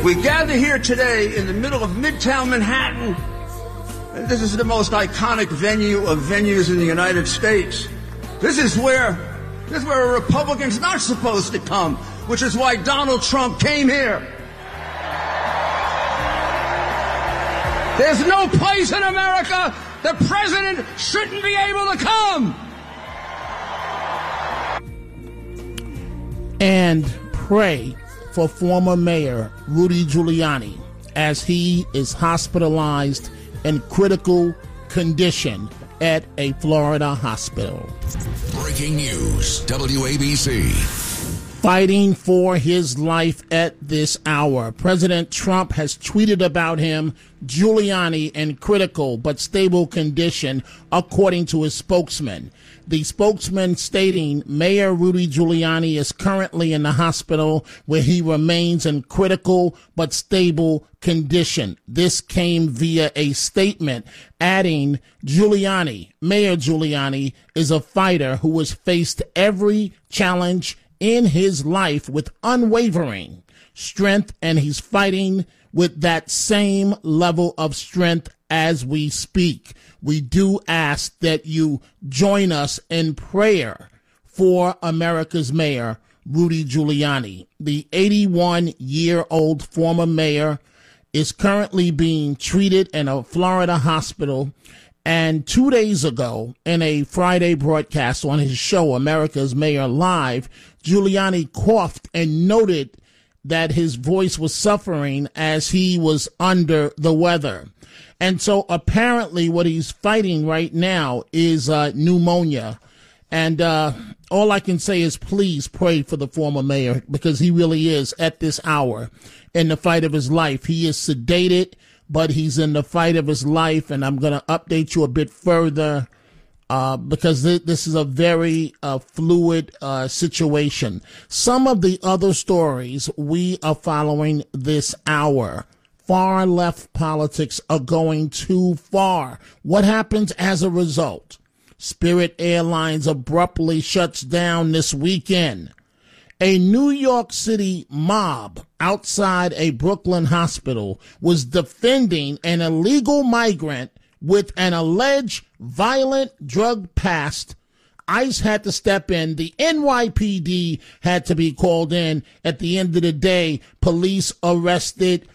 We gather here today in the middle of Midtown Manhattan. And this is the most iconic venue of venues in the United States. This is where a Republican's not supposed to come, which is why Donald Trump came here. There's no place in America the president shouldn't be able to come. And pray for former Mayor Rudy Giuliani as he is hospitalized in critical condition at a Florida hospital. Breaking news, WABC. Fighting for his life at this hour. President Trump has tweeted about him, Giuliani, in critical but stable condition, according to his spokesman. The spokesman stating Mayor Rudy Giuliani is currently in the hospital where he remains in critical but stable condition. This came via a statement adding Mayor Giuliani is a fighter who has faced every challenge in his life with unwavering strength, and he's fighting with that same level of strength as we speak. We do ask that you join us in prayer for America's Mayor, Rudy Giuliani. The 81-year-old former mayor is currently being treated in a Florida hospital. And 2 days ago, in a Friday broadcast on his show, America's Mayor Live, Giuliani coughed and noted that his voice was suffering as he was under the weather. And so apparently what he's fighting right now is pneumonia. And all I can say is please pray for the former mayor, because he really is at this hour in the fight of his life. He is sedated, but he's in the fight of his life. And I'm going to update you a bit further because this is a very fluid situation. Some of the other stories we are following this hour. Far left politics are going too far. What happens as a result? Spirit Airlines abruptly shuts down this weekend. A New York City mob outside a Brooklyn hospital was defending an illegal migrant with an alleged violent drug past. ICE had to step in. The NYPD had to be called in. At the end of the day, police arrested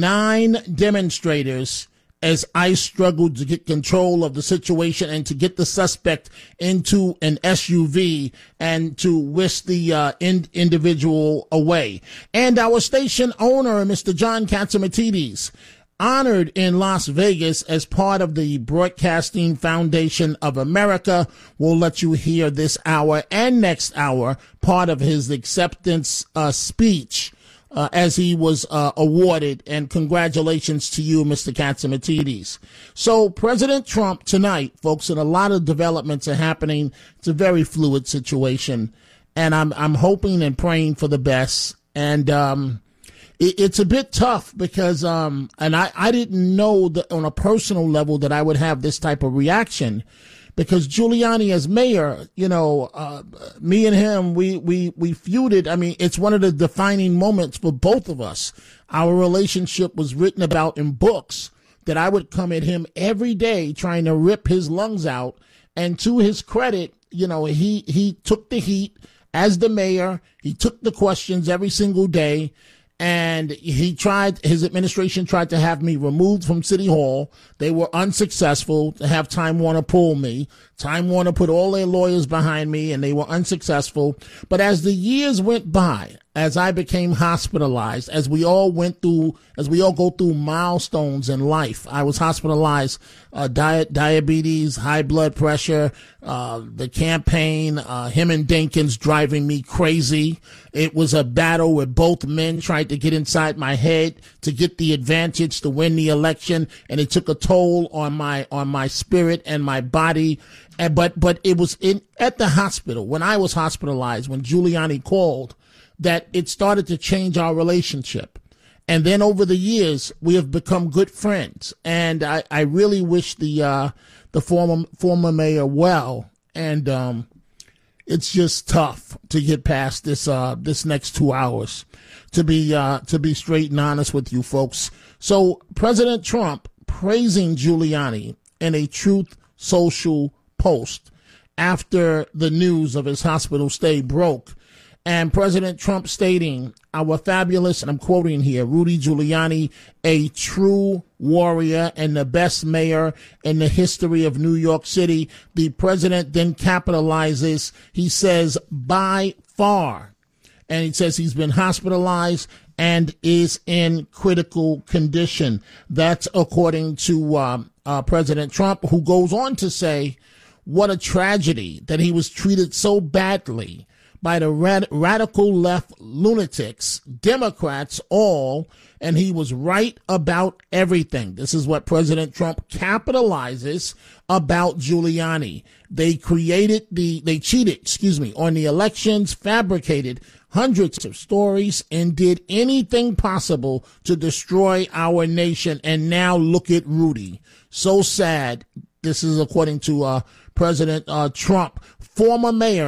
9 demonstrators as ICE struggled to get control of the situation and to get the suspect into an SUV and to whisk the individual away. And our station owner, Mr. John Catsimatidis, honored in Las Vegas as part of the Broadcasting Foundation of America. We'll let you hear this hour and next hour part of his acceptance speech as he was awarded. And congratulations to you, Mr. Catsimatidis. So President Trump tonight, folks, and a lot of developments are happening. It's a very fluid situation, and I'm hoping and praying for the best. And it's a bit tough because and I didn't know that on a personal level that I would have this type of reaction. Because Giuliani as mayor, me and him, we feuded. I mean, it's one of the defining moments for both of us. Our relationship was written about in books that I would come at him every day trying to rip his lungs out. And to his credit, he took the heat as the mayor. He took the questions every single day. And his administration tried to have me removed from City Hall. They were unsuccessful to have Time Warner pull me. Time Warner put all their lawyers behind me, and they were unsuccessful. But as the years went by, as I became hospitalized, as we all go through milestones in life, I was hospitalized, diabetes, high blood pressure, the campaign, him and Dinkins driving me crazy. It was a battle where both men tried to get inside my head to get the advantage to win the election, and it took a toll on my spirit and my body. But it was at the hospital when I was hospitalized, when Giuliani called, that it started to change our relationship. And then over the years, we have become good friends. And I really wish the former mayor well. And it's just tough to get past this this next 2 hours. To be straight and honest with you folks. So President Trump praising Giuliani in a Truth Social post after the news of his hospital stay broke. And President Trump stating, our fabulous, and I'm quoting here, Rudy Giuliani, a true warrior and the best mayor in the history of New York City. The president then capitalizes, he says, by far. And he says he's been hospitalized and is in critical condition. That's according to President Trump, who goes on to say, what a tragedy that he was treated so badly by the radical left lunatics, Democrats all, and he was right about everything. This is what President Trump capitalizes about Giuliani. They cheated, on the elections, fabricated hundreds of stories, and did anything possible to destroy our nation. And now look at Rudy. So sad. This is according to President Trump. Former mayor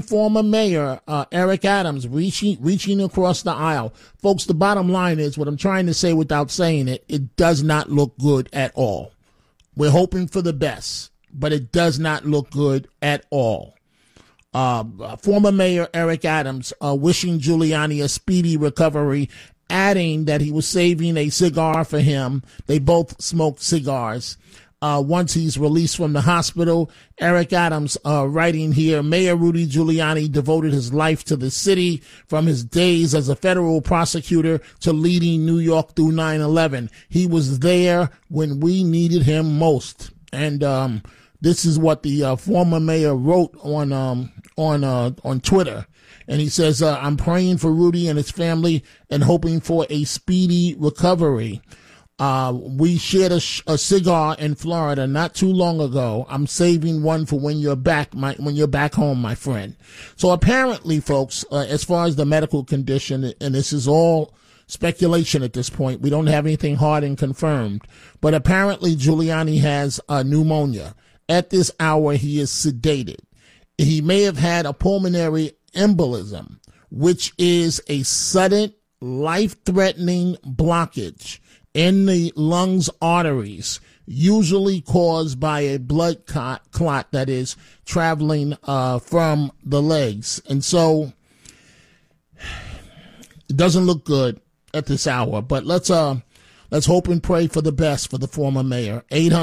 Eric Adams reaching across the aisle. Folks, the bottom line is what I'm trying to say without saying it. It does not look good at all. We're hoping for the best, but it does not look good at all. Former Mayor Eric Adams wishing Giuliani a speedy recovery, adding that he was saving a cigar for him. They both smoked cigars. Once he's released from the hospital, Eric Adams writing here, Mayor Rudy Giuliani devoted his life to the city from his days as a federal prosecutor to leading New York through 9/11. He was there when we needed him most. And this is what the former mayor wrote on Twitter. And he says, I'm praying for Rudy and his family and hoping for a speedy recovery. We shared a cigar in Florida not too long ago. I'm saving one for when you're back home, my friend. So apparently, folks, as far as the medical condition, and this is all speculation at this point, we don't have anything hard and confirmed, but apparently Giuliani has pneumonia. At this hour, he is sedated. He may have had a pulmonary embolism, which is a sudden life-threatening blockage in the lungs arteries, usually caused by a blood clot that is traveling from the legs. And so it doesn't look good at this hour, but let's hope and pray for the best for the former mayor.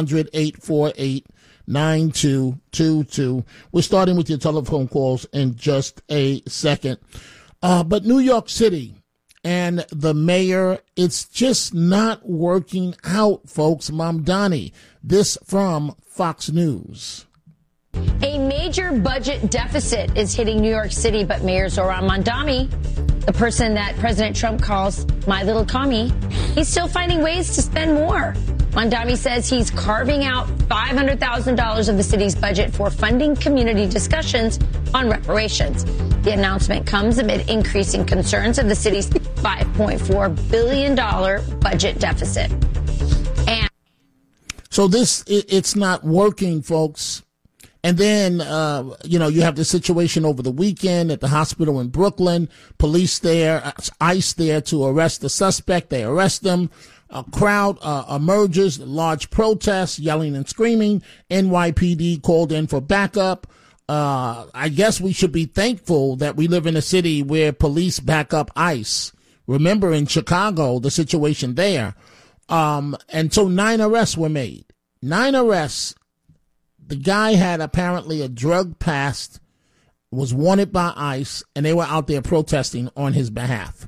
800-848-9222. We're starting with your telephone calls in just a second. But New York City and the mayor, it's just not working out, folks. Mamdani, this from Fox News. A major budget deficit is hitting New York City, but Mayor Zohran Mamdani, the person that President Trump calls my little commie, he's still finding ways to spend more. Mamdani says he's carving out $500,000 of the city's budget for funding community discussions on reparations. The announcement comes amid increasing concerns of the city's $5.4 billion budget deficit. And so it's not working, folks. And then, you have the situation over the weekend at the hospital in Brooklyn. Police there, ICE there to arrest the suspect. They arrest them. A crowd emerges, large protests, yelling and screaming. NYPD called in for backup. I guess we should be thankful that we live in a city where police back up ICE. Remember in Chicago, the situation there. And so 9 arrests were made. 9 arrests. The guy had apparently a drug past, was wanted by ICE, and they were out there protesting on his behalf.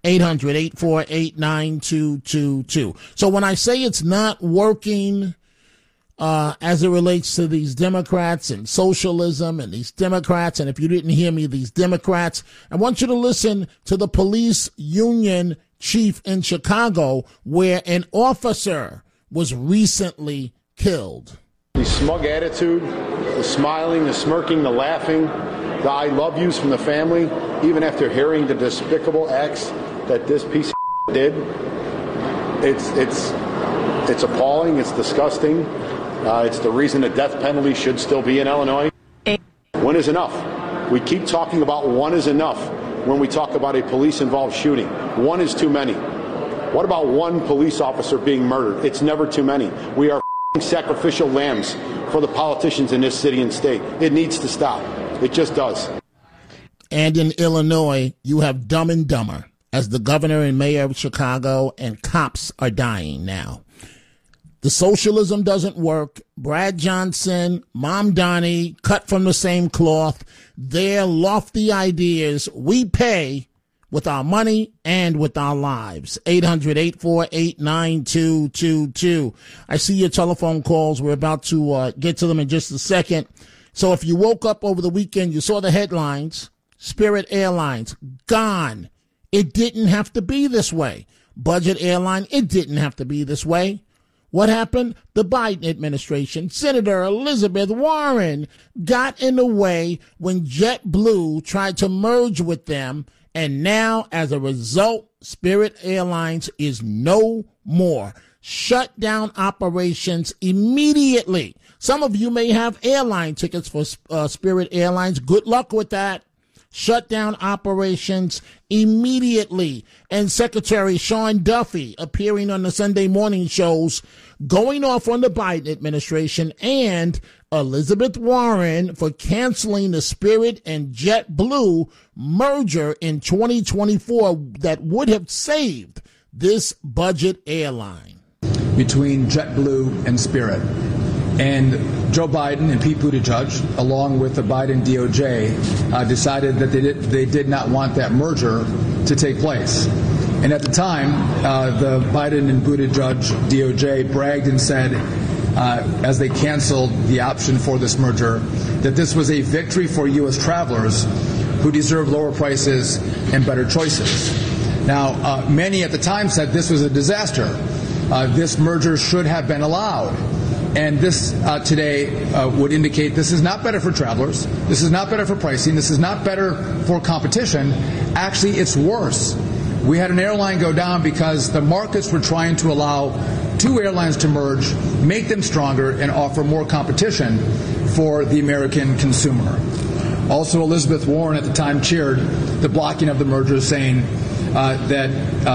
800-848-9222. So when I say it's not working as it relates to these Democrats and socialism and these Democrats, and if you didn't hear me, these Democrats, I want you to listen to the police union chief in Chicago where an officer was recently killed. The smug attitude, the smiling, the smirking, the laughing, the I love yous from the family, even after hearing the despicable acts that this piece of did, it's appalling, it's disgusting. It's the reason the death penalty should still be in Illinois. When is enough? We keep talking about one is enough when we talk about a police-involved shooting. One is too many. What about one police officer being murdered? It's never too many. We are sacrificial lambs for the politicians in this city and state. It needs to stop. It just does. And in Illinois, you have Dumb and Dumber as the governor and mayor of Chicago, and cops are dying now. The socialism doesn't work. Brad Johnson, Mom Donnie, cut from the same cloth. Their lofty ideas we pay with our money and with our lives. 800-848-9222. I see your telephone calls. We're about to get to them in just a second. So if you woke up over the weekend, you saw the headlines. Spirit Airlines, gone. It didn't have to be this way. Budget airline, it didn't have to be this way. What happened? The Biden administration, Senator Elizabeth Warren, got in the way when JetBlue tried to merge with them. And now, as a result, Spirit Airlines is no more. Shut down operations immediately. Some of you may have airline tickets for Spirit Airlines. Good luck with that. Shut down operations immediately. And Secretary Sean Duffy appearing on the Sunday morning shows, going off on the Biden administration and Elizabeth Warren for canceling the Spirit and JetBlue merger in 2024 that would have saved this budget airline. Between JetBlue and Spirit. And Joe Biden and Pete Buttigieg, along with the Biden DOJ, decided that they did not want that merger to take place. And at the time, the Biden and Buttigieg DOJ bragged and said, as they canceled the option for this merger, that this was a victory for U.S. travelers who deserve lower prices and better choices. Now, many at the time said this was a disaster. This merger should have been allowed. And this today would indicate this is not better for travelers. This is not better for pricing. This is not better for competition. Actually, it's worse. We had an airline go down because the markets were trying to allow two airlines to merge, make them stronger, and offer more competition for the American consumer. Also, Elizabeth Warren at the time cheered the blocking of the merger, saying that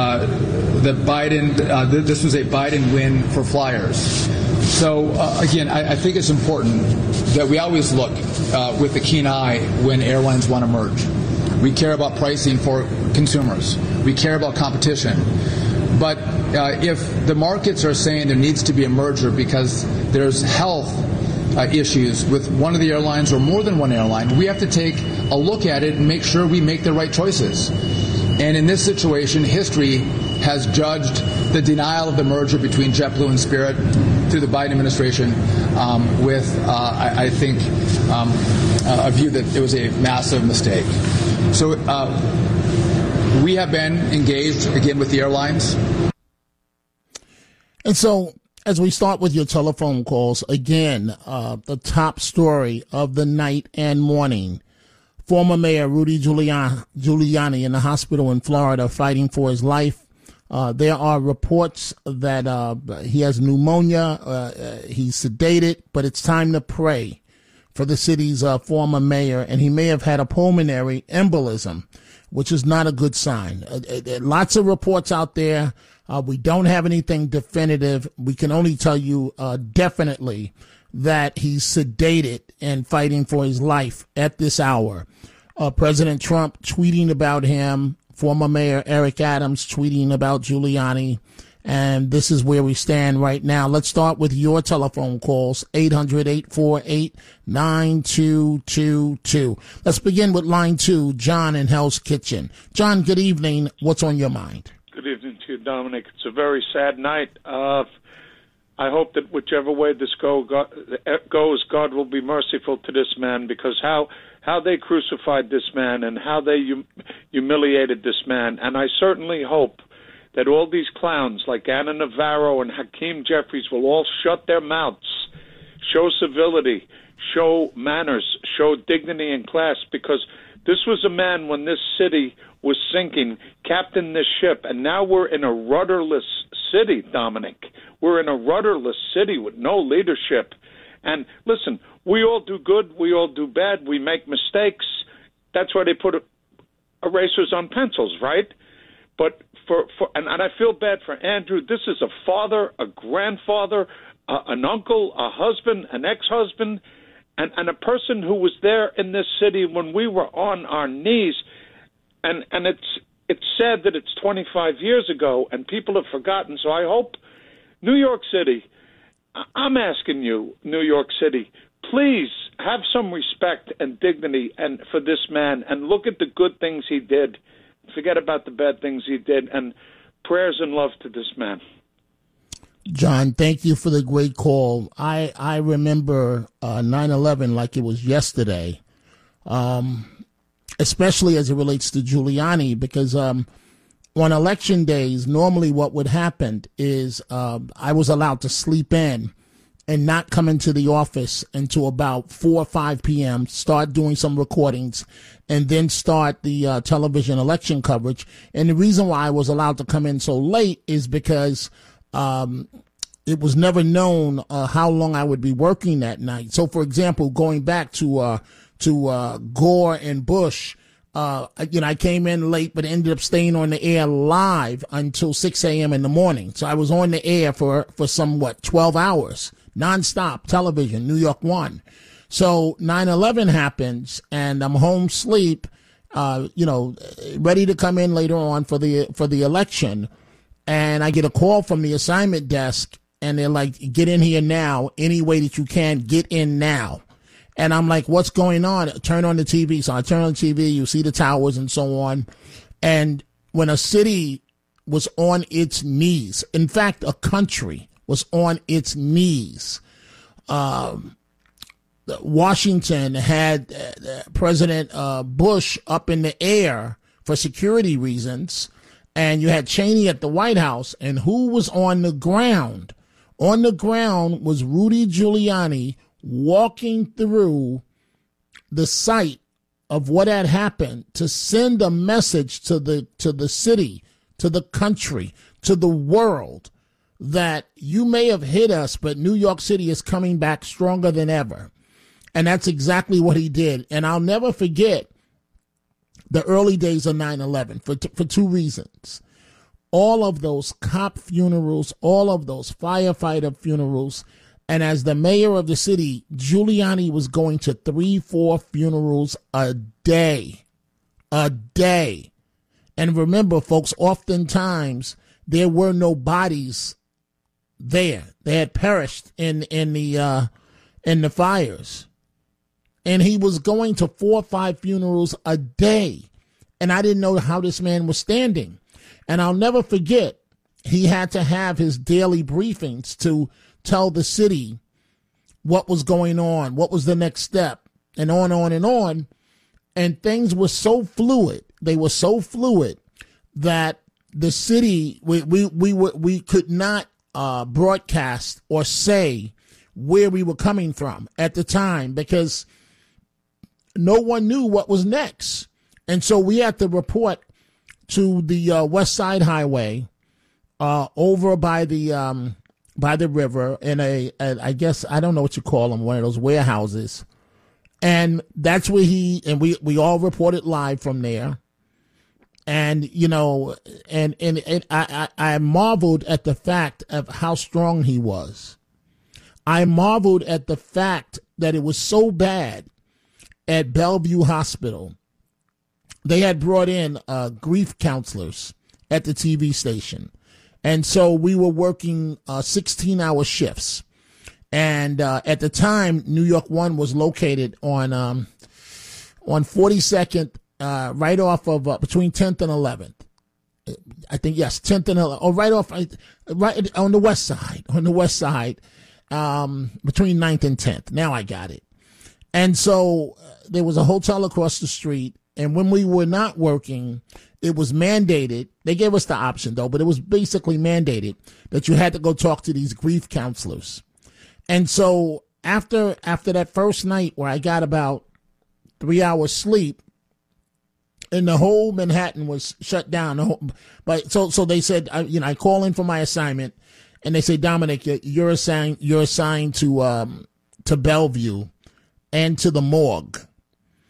this was a Biden win for flyers. So, again, I think it's important that we always look with a keen eye when airlines want to merge. We care about pricing for consumers. We care about competition. But if the markets are saying there needs to be a merger because there's health issues with one of the airlines or more than one airline, we have to take a look at it and make sure we make the right choices. And in this situation, history has judged the denial of the merger between JetBlue and Spirit through the Biden administration with, I think, a view that it was a massive mistake. So we have been engaged, again, with the airlines. And so as we start with your telephone calls, again, the top story of the night and morning, former Mayor Rudy Giuliani in the hospital in Florida fighting for his life. There are reports that he has pneumonia, he's sedated, but it's time to pray for the city's former mayor, and he may have had a pulmonary embolism, which is not a good sign. Lots of reports out there. We don't have anything definitive. We can only tell you definitely that he's sedated and fighting for his life at this hour. President Trump tweeting about him, former Mayor Eric Adams tweeting about Giuliani, and this is where we stand right now. Let's start with your telephone calls, 800-848-9222. Let's begin with line 2, John in Hell's Kitchen. John, good evening. What's on your mind? Good evening to you, Dominic. It's a very sad night. I hope that whichever way this goes, God will be merciful to this man, because how they crucified this man and how they humiliated this man. And I certainly hope that all these clowns like Anna Navarro and Hakeem Jeffries will all shut their mouths, show civility, show manners, show dignity and class, because this was a man, when this city was sinking, captained this ship, and now we're in a rudderless city, Dominic. We're in a rudderless city with no leadership. And listen, we all do good, we all do bad, we make mistakes. That's why they put erasers on pencils, right? But and I feel bad for Andrew. This is a father, a grandfather, an uncle, a husband, an ex-husband, and a person who was there in this city when we were on our knees. And it's sad that it's 25 years ago and people have forgotten. So I hope New York City, I'm asking you, New York City, please have some respect and dignity and for this man and look at the good things he did. Forget about the bad things he did, and prayers and love to this man. John, thank you for the great call. I remember 9/11 like it was yesterday, especially as it relates to Giuliani, because on election days, normally what would happen is I was allowed to sleep in and not come into the office until about 4 or 5 p.m., start doing some recordings, and then start the television election coverage. And the reason why I was allowed to come in so late is because it was never known how long I would be working that night. So, for example, going back to Gore and Bush, I came in late, but ended up staying on the air live until 6 a.m. in the morning. So I was on the air for 12 hours. Nonstop television, New York 1. So 9/11 happens, and I'm home sleep, ready to come in later on for the election, and I get a call from the assignment desk, and they're like, "Get in here now, any way that you can, get in now." And I'm like, "What's going on?" Turn on the TV. So I turn on the TV. You see the towers and so on, and when a city was on its knees, in fact, a country was on its knees. Washington had President Bush up in the air for security reasons, and you had Cheney at the White House, and who was on the ground? On the ground was Rudy Giuliani walking through the site of what had happened to send a message to the city, to the country, to the world, that you may have hit us, but New York City is coming back stronger than ever. And that's exactly what he did. And I'll never forget the early days of 9/11 for two reasons. All of those cop funerals, all of those firefighter funerals, and as the mayor of the city, Giuliani was going to 3-4 funerals a day. And remember, folks, oftentimes there were no bodies there. They had perished in the fires. And he was going to 4 or 5 funerals a day. And I didn't know how this man was standing. And I'll never forget, he had to have his daily briefings to tell the city what was going on, what was the next step, and on and on. And things were so fluid. They were so fluid that the city, we could not broadcast or say where we were coming from at the time, because no one knew what was next. And so we had to report to the West Side Highway over by the river in I guess, I don't know what you call them, one of those warehouses. And that's where we all reported live from there. And, I marveled at the fact of how strong he was. I marveled at the fact that it was so bad at Bellevue Hospital. They had brought in grief counselors at the TV station. And so we were working 16-hour shifts. And at the time, New York 1 was located on 42nd, right off of between 10th and 11th. I think, yes, 10th and 11th. Oh, right off, right on the west side, between 9th and 10th. Now I got it. And so there was a hotel across the street. And when we were not working, it was mandated. They gave us the option, though, but it was basically mandated that you had to go talk to these grief counselors. And so after that first night where I got about 3 hours sleep, and the whole Manhattan was shut down. But so they said, I call in for my assignment, and they say, Dominic, you're assigned to Bellevue and to the morgue.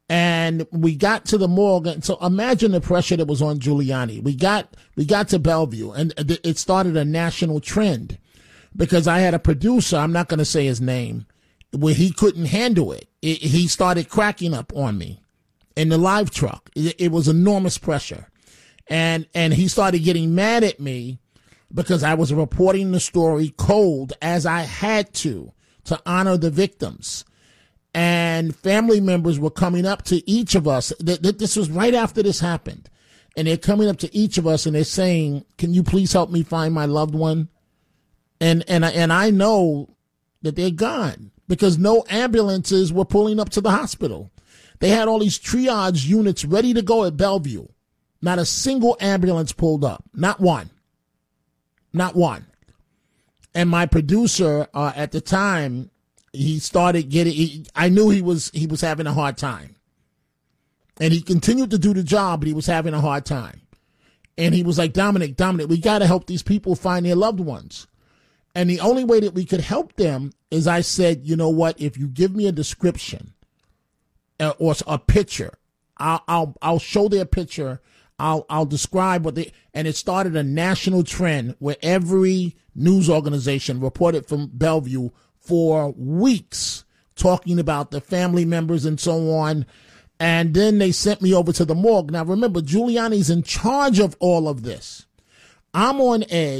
And we got to the morgue. And so imagine the pressure that was on Giuliani. We got to Bellevue, and it started a national trend because I had a producer, I'm not going to say his name, where he couldn't handle it. He started cracking up on me in the live truck. It was enormous pressure. And he started getting mad at me because I was reporting the story cold as I had to honor the victims. And family members were coming up to each of us. This was right after this happened. And they're coming up to each of us and they're saying, can you please help me find my loved one? And I know that they're gone because no ambulances were pulling up to the hospital. They had all these triage units ready to go at Bellevue. Not a single ambulance pulled up. Not one. Not one. And my producer at the time, he started getting, I knew he was having a hard time. And he continued to do the job, but he was having a hard time. And he was like, Dominic, we got to help these people find their loved ones. And the only way that we could help them is I said, you know what, if you give me a description or a picture, I'll show their picture. I'll describe what they, and it started a national trend where every news organization reported from Bellevue for weeks talking about the family members and so on. And then they sent me over to the morgue. Now, remember, Giuliani's in charge of all of this. I'm on edge.